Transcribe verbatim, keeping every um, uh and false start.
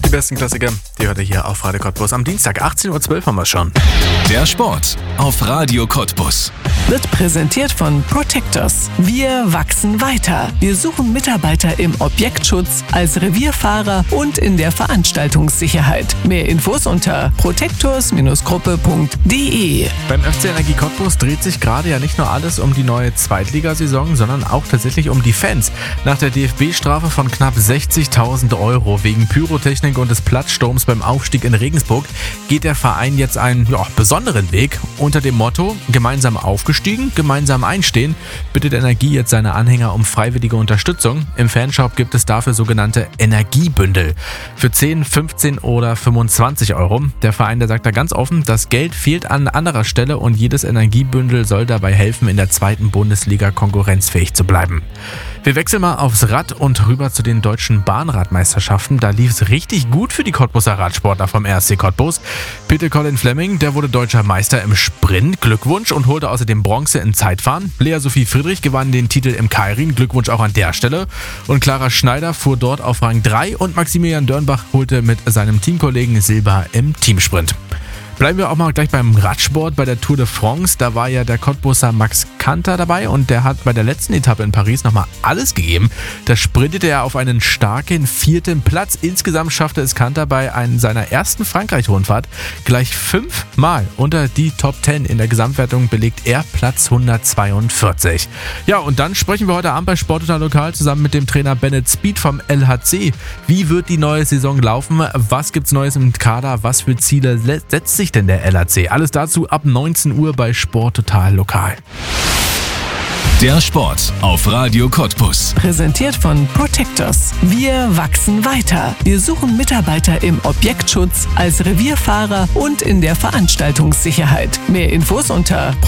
besten Klassiker, die hört ihr hier auf Radio Cottbus. Am Dienstag, achtzehn Uhr zwölf haben wir schon. Der Sport auf Radio Cottbus. Wird präsentiert von Protectors. Wir wachsen weiter. Wir suchen Mitarbeiter im Objektschutz, als Revierfahrer und in der Veranstaltungssicherheit. Mehr Infos unter protectors Gruppe punkt de. Beim F C Energie Cottbus dreht sich gerade ja nicht nur alles um die neue Zweitligasaison, sondern auch tatsächlich um die Fans. Nach der D F B-Strafe von knapp sechzigtausend Euro wegen Pyrotechnik und des Platzsturms beim Aufstieg in Regensburg geht der Verein jetzt einen ja, besonderen Weg. Unter dem Motto gemeinsam aufgestiegen, gemeinsam einstehen, bittet Energie jetzt seine Anhänger um freiwillige Unterstützung. Im Fanshop gibt es dafür sogenannte Energiebündel für zehn, fünfzehn oder fünfundzwanzig Euro. Der Verein, der sagt da ganz offen, das Geld fehlt an anderer Stelle und jedes Energiebündel soll dabei helfen, in der zweiten Bundesliga konkurrenzfähig zu bleiben. Wir wechseln mal aufs Rad und rüber zu den deutschen Bahnradmeisterschaften. Da lief es richtig gut für die Cottbuser Radsportler vom R S C Cottbus. Peter Colin Fleming, der wurde deutscher Meister im Sprint. Glückwunsch, und holte außerdem Bronze im Zeitfahren. Lea Sophie Friedrich gewann den Titel im Keirin. Glückwunsch auch an der Stelle. Und Clara Schneider fuhr dort auf Rang drei und Maximilian Dörnbach holte mit seinem Teamkollegen Silber im Teamsprint. Bleiben wir auch mal gleich beim Radsport, bei der Tour de France. Da war ja der Cottbuser Max Kanter dabei und der hat bei der letzten Etappe in Paris nochmal alles gegeben. Da sprintete er auf einen starken vierten Platz. Insgesamt schaffte es Kanter bei einem seiner ersten Frankreich-Rundfahrt gleich fünfmal unter die Top zehn. In der Gesamtwertung belegt er Platz hundertzweiundvierzig. Ja, und dann sprechen wir heute Abend bei Sporttotal Lokal zusammen mit dem Trainer Bennett Speed vom L H C. Wie wird die neue Saison laufen? Was gibt's Neues im Kader? Was für Ziele setzt sich denn der L H C? Alles dazu ab neunzehn Uhr bei Sporttotal Lokal. Der Sport auf Radio Cottbus. Präsentiert von Protectors. Wir wachsen weiter. Wir suchen Mitarbeiter im Objektschutz, als Revierfahrer und in der Veranstaltungssicherheit. Mehr Infos unter